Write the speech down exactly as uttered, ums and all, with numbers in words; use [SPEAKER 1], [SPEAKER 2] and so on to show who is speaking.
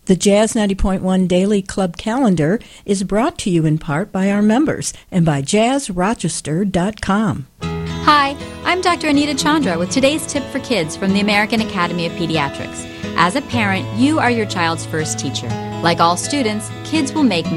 [SPEAKER 1] The Jazz ninety point one Daily Club Calendar is brought to you in part by our members and by jazz rochester dot com.
[SPEAKER 2] Hi, I'm Doctor Anita Chandra with today's tip for kids from the American Academy of Pediatrics. As a parent, you are your child's first teacher. Like all students, kids will make